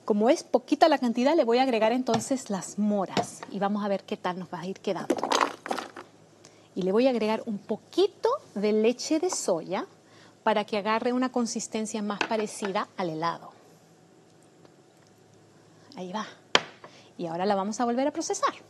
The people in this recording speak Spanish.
Como es poquita la cantidad, le voy a agregar entonces las moras y vamos a ver qué tal nos va a ir quedando. Y le voy a agregar un poquito de leche de soya para que agarre una consistencia más parecida al helado. Ahí va. Y ahora la vamos a volver a procesar.